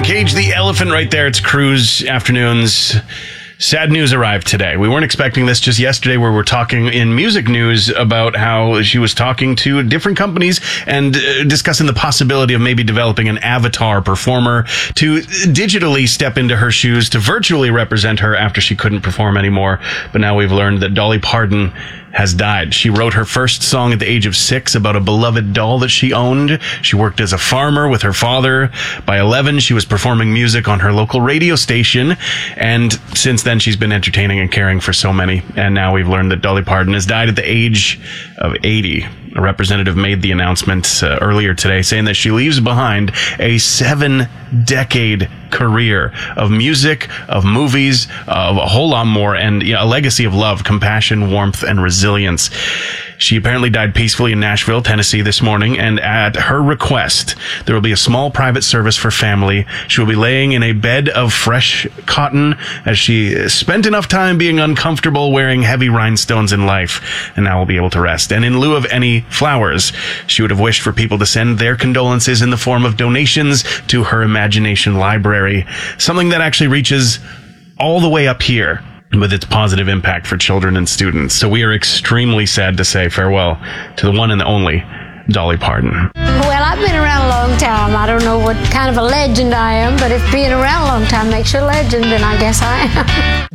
Cage the Elephant right there. It's Cruise Afternoons. Sad news arrived today. We weren't expecting this just yesterday, where we're talking in music news about how she was talking to different companies and discussing the possibility of maybe developing an avatar performer to digitally step into her shoes, to virtually represent her after she couldn't perform anymore. But now we've learned that Dolly Parton has died. She wrote her first song at the age of 6 about a beloved doll that she owned. She worked as a farmer with her father. By 11, she was performing music on her local radio station. And since then, she's been entertaining and caring for so many. And now we've learned that Dolly Parton has died at the age of 80. A representative made the announcement earlier today, saying that she leaves behind a 7-decade career of music, of movies, of a whole lot more, and a legacy of love, compassion, warmth, and resilience. She apparently died peacefully in Nashville, Tennessee this morning, and at her request, there will be a small private service for family. She will be laying in a bed of fresh cotton as she spent enough time being uncomfortable wearing heavy rhinestones in life, and now will be able to rest. And in lieu of any flowers, she would have wished for people to send their condolences in the form of donations to her imagination library, something that actually reaches all the way up here with its positive impact for children and students. So we are extremely sad to say farewell to the one and only Dolly Parton. Well, I've been around a long time. I don't know what kind of a legend I am, but if being around a long time makes you a legend, then I guess I am.